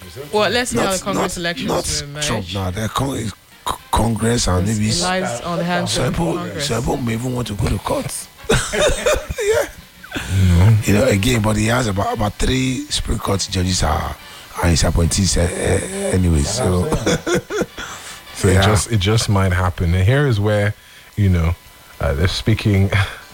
Well, let's see how the Congress not elections will emerge. Trump now. They're Congress and maybe It lies on the hands of Congress. some people may even want to go to court. Again, but he has about 3 Supreme Court judges are his appointees anyway. So, it just might happen. And here is where, they're speaking.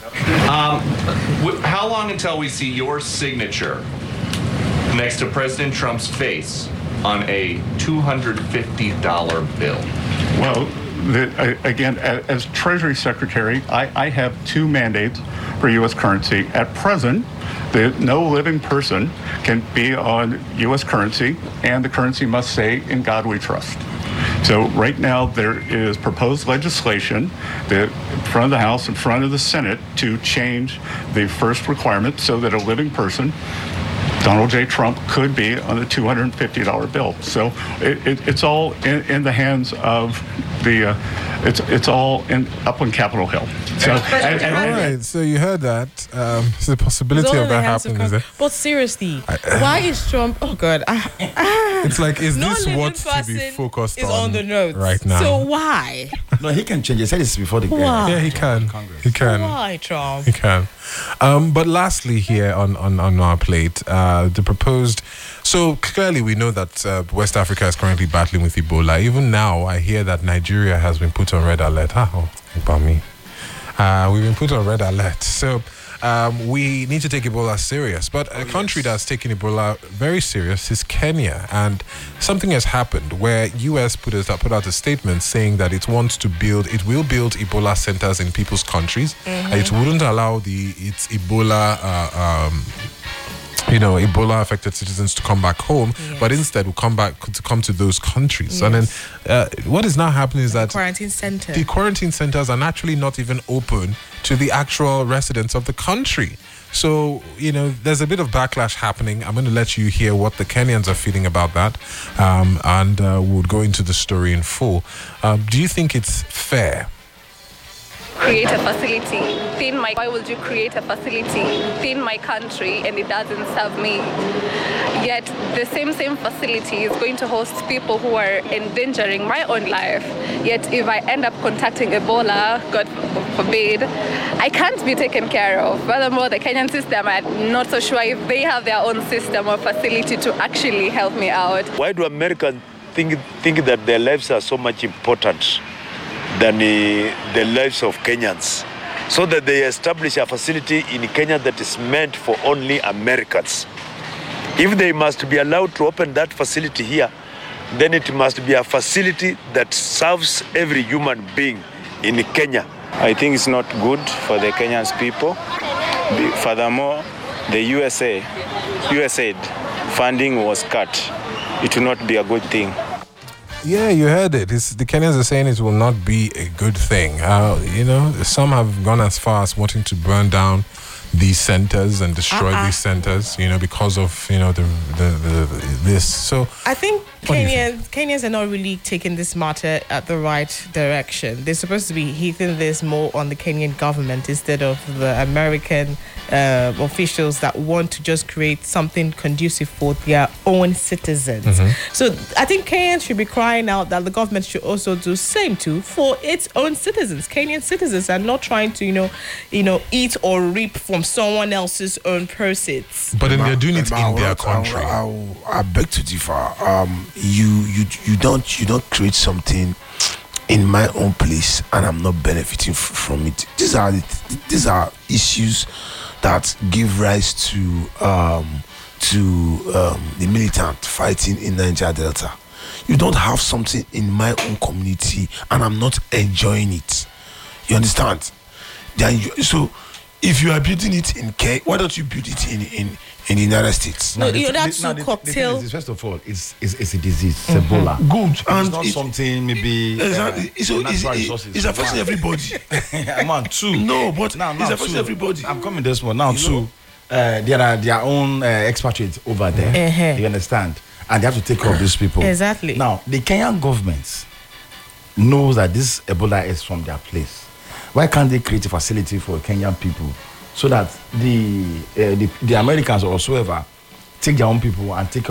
How long until we see your signature next to President Trump's face on a $250 bill? Well, again, as Treasury Secretary, I have 2 mandates for U.S. currency. At present, no living person can be on U.S. currency, and the currency must say, "In God we trust." So right now there is proposed legislation in front of the House, in front of the Senate, to change the first requirement so that a living person, Donald J. Trump, could be on the $250 bill. So it's all in the hands of the, it's all up on Capitol Hill. So, All right, so you heard that. So the possibility of that happening is there. But seriously, why is Trump? Oh God, It's like, is this non-living what to be person focused is on the notes right now? So why? No, he can change. He said this before the Why? Yeah, he can. He can. Why, Trump? He can. But lastly, here on our plate, the proposed. So clearly, we know that West Africa is currently battling with Ebola. Even now, I hear that Nigeria has been put on red alert. About me. We've been put on red alert. So we need to take Ebola serious. But a country that's taking Ebola very serious is Kenya. And something has happened where US put out a statement saying that it will build Ebola centers in people's countries. It wouldn't allow its Ebola Ebola-affected citizens to come back home, but instead will come to those countries. Yes. And then what is now happening is that the quarantine centers are naturally not even open to the actual residents of the country. So, there's a bit of backlash happening. I'm going to let you hear what the Kenyans are feeling about that, and we'll go into the story in full. Do you think it's fair? Create a facility. Why would you create a facility in my country and it doesn't serve me? Yet the same facility is going to host people who are endangering my own life. Yet if I end up contacting Ebola, God forbid, I can't be taken care of. Furthermore, the Kenyan system, I'm not so sure if they have their own system or facility to actually help me out. Why do Americans think that their lives are so much important than the lives of Kenyans, so that they establish a facility in Kenya that is meant for only Americans? If they must be allowed to open that facility here, then it must be a facility that serves every human being in Kenya. I think it's not good for the Kenyan people. Furthermore, the USAID funding was cut. It will not be a good thing. Yeah, you heard it. The Kenyans are saying it will not be a good thing. Some have gone as far as wanting to burn down these centers and destroy these centers, because of, this. So I think Kenyans are not really taking this matter at the right direction. They're supposed to be hitting this more on the Kenyan government instead of the American officials that want to just create something conducive for their own citizens. So I think Kenyans should be crying out that the government should also do same too for its own citizens, Kenyan citizens, and not trying to eat or reap from someone else's own proceeds. But then they're doing it in their country. I beg to differ. You don't create something in my own place and I'm not benefiting from it. These are issues that give rise to the militant fighting in Niger Delta. You don't have something in my own community and I'm not enjoying it. You understand? So if you are building it in Kenya, why don't you build it in the United States? No, that's cocktail. First of all, it's a disease, it's Ebola. Good, and it's not something maybe. Exactly. It's affecting everybody. Man, two. No, but now it's affecting everybody. I'm coming this one now. Two. There are their own expatriates over there. You understand? And they have to take care of these people. Exactly. Now, the Kenyan government knows that this Ebola is from their place. Why can't they create a facility for Kenyan people so that the Americans or whatsoever take their own people and take care